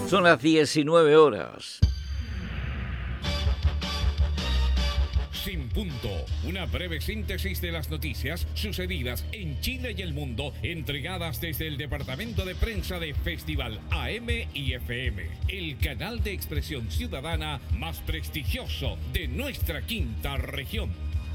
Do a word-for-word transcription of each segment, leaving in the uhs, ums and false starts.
Son las diecinueve horas. Sin punto, una breve síntesis de las noticias sucedidas en Chile y el mundo, entregadas desde el departamento de prensa de Festival A M y F M, el canal de expresión ciudadana más prestigioso de nuestra quinta región.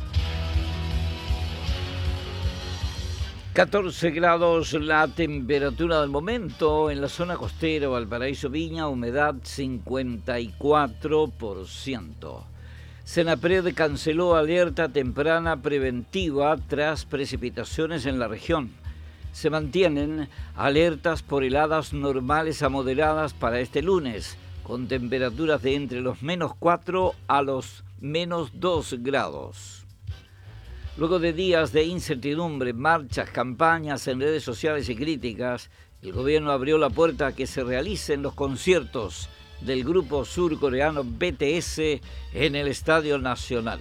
catorce grados la temperatura del momento en la zona costera, Valparaíso, Viña, humedad cincuenta y cuatro por ciento. Senapred canceló alerta temprana preventiva tras precipitaciones en la región. Se mantienen alertas por heladas normales a moderadas para este lunes, con temperaturas de entre los menos cuatro a los menos dos grados. Luego de días de incertidumbre, marchas, campañas en redes sociales y críticas, el gobierno abrió la puerta a que se realicen los conciertos del grupo surcoreano B T S en el Estadio Nacional.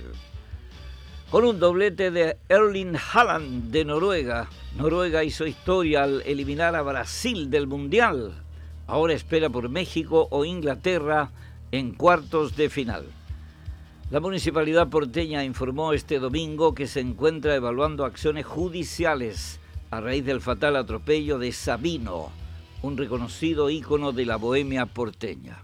Con un doblete de Erling Haaland de Noruega, Noruega hizo historia al eliminar a Brasil del Mundial. Ahora espera por México o Inglaterra en cuartos de final. La municipalidad porteña informó este domingo que se encuentra evaluando acciones judiciales a raíz del fatal atropello de Sabino, un reconocido ícono de la bohemia porteña.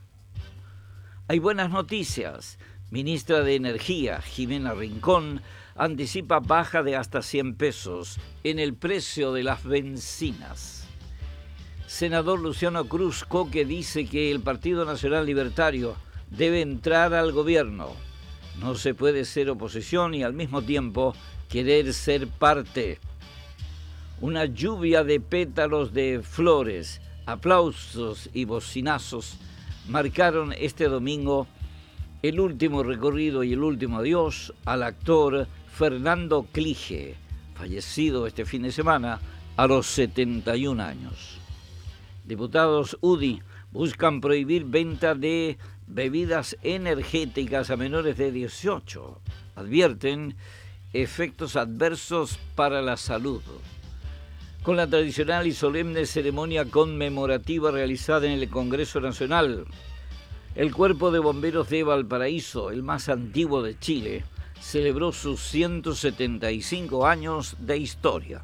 Hay buenas noticias. Ministra de Energía, Jimena Rincón, anticipa baja de hasta cien pesos en el precio de las bencinas. Senador Luciano Cruz Coque dice que el Partido Nacional Libertario debe entrar al gobierno. No se puede ser oposición y al mismo tiempo querer ser parte. Una lluvia de pétalos de flores, aplausos y bocinazos marcaron este domingo el último recorrido y el último adiós al actor Fernando Clige, fallecido este fin de semana a los setenta y un años. Diputados U D I buscan prohibir venta de bebidas energéticas a menores de dieciocho. Advierten efectos adversos para la salud. Con la tradicional y solemne ceremonia conmemorativa realizada en el Congreso Nacional, el Cuerpo de Bomberos de Valparaíso, el más antiguo de Chile, celebró sus ciento setenta y cinco años de historia.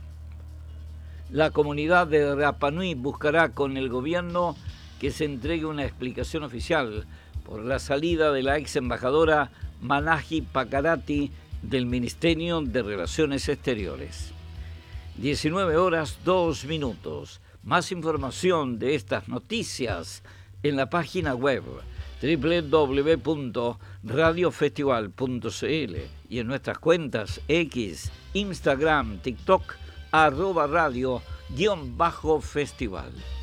La comunidad de Rapa Nui buscará con el gobierno que se entregue una explicación oficial por la salida de la ex embajadora Manahi Pakarati del Ministerio de Relaciones Exteriores. diecinueve horas, dos minutos. Más información de estas noticias en la página web doble u doble u doble u punto radio festival punto c l y en nuestras cuentas X, Instagram, TikTok, arroba radio guión bajo festival.